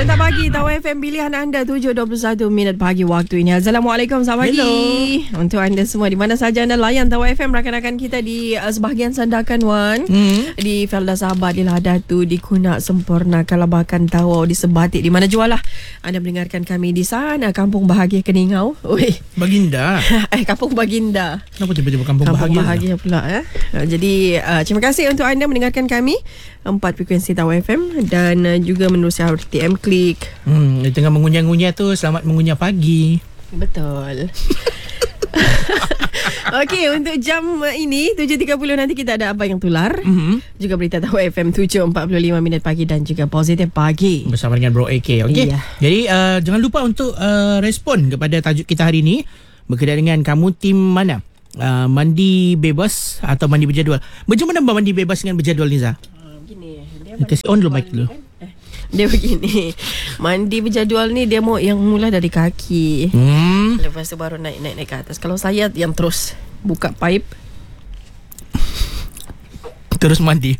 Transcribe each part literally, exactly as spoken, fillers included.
Carta Pagi Tawar F M, pilihan anda tujuh dua puluh satu minit pagi waktu ini. Assalamualaikum, selamat pagi. Hello. Untuk anda semua di mana saja anda layan Tawar F M, rakan-rakan kita di uh, sebahagian Sandakan Wan, hmm. di Felda Sabah, di Ladatu, di Kunak, Sempurna, Kalabakan, Tawau, di Sebatik, di mana jualah anda mendengarkan kami di sana. Kampung Bahagia Keningau. Oi. Baginda. eh, Kampung Baginda. Kenapa tiba-tiba Kampung, Kampung Bahagia? Bahagia pula. Eh? Jadi uh, terima kasih untuk anda mendengarkan kami empat frekuensi Tawar F M dan uh, juga menerusi R T M Klik. Hmm, di tengah mengunyah-ngunyah tu, selamat mengunyah pagi. Betul. Okey, untuk jam ini tujuh tiga puluh nanti kita ada Apa Yang Tular. Mm-hmm. Juga berita Tawar F M tujuh empat puluh lima minit pagi dan juga Positif Pagi bersama dengan Bro A K. Okey. Iya. Jadi uh, jangan lupa untuk uh, respon kepada tajuk kita hari ini berkaitan dengan kamu tim mana? Uh, mandi bebas atau mandi berjadual. Macam mana mandi bebas dengan berjadual, Niza? Uh, gini, dia Kasi on dulu mic dulu. Eh, dia begini. Mandi berjadual ni dia mau yang mula dari kaki. Hmm. Lepas tu baru naik-naik naik ke atas. Kalau saya yang terus buka pipe terus mandi.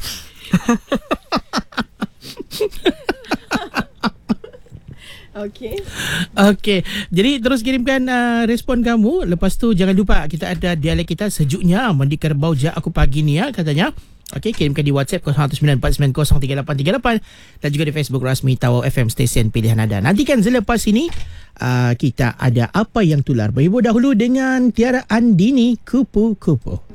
Okey. Okey. Jadi terus kirimkan uh, respon kamu. Lepas tu jangan lupa kita ada dialek kita sejuknya mandi kerbau je aku pagi ni ya katanya. Okey, kirimkan di WhatsApp kosong satu sembilan empat sembilan kosong tiga lapan tiga lapan dan juga di Facebook rasmi Tawar F M stesen pilihan anda. Nantikan selepas ini uh, kita ada Apa Yang Tular. Berhibur dahulu dengan Tiara Andini Kupu-Kupu.